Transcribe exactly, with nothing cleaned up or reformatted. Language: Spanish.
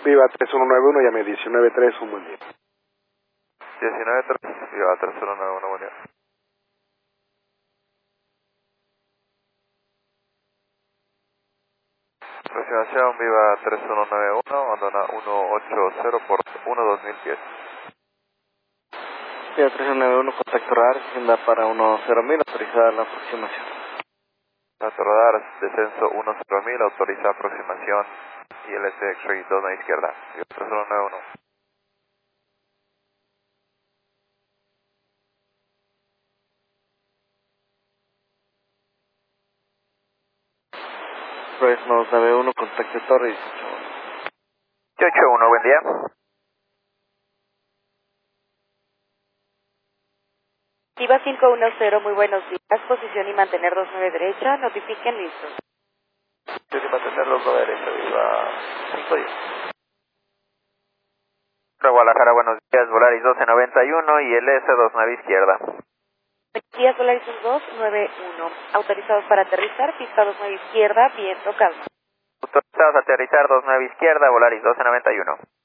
Viva tres uno nueve uno, llame diecinueve tres, un buen día. diecinueve tres, Viva tres uno nueve uno, buen día. Aproximación Viva tres uno nueve uno, abandona ciento ochenta por uno dos mil pies. Viva tres uno nueve uno, contacto radar, agenda para uno cero mil, autorizada la aproximación. Contacto radar, descenso uno cero mil, autoriza aproximación, I L S X-ray dos a izquierda, Viva tres uno nueve uno. Fresno dos nueve uno, contacto torre dieciocho uno. dieciocho uno, buen día. Viva cinco uno cero, muy buenos días, posición y mantener dos nueve derecha, notifiquen listos. Posición y mantener dos nueve derecha, Viva cinco diez. Guadalajara, buenos días, Volaris doce noventa y uno y L S dos nueve izquierda. Buenos días, Volaris dos nueve uno, autorizados para aterrizar, pista dos nueve izquierda, viento calma. Autorizados a aterrizar dos nueve izquierda, Volaris doce noventa y uno.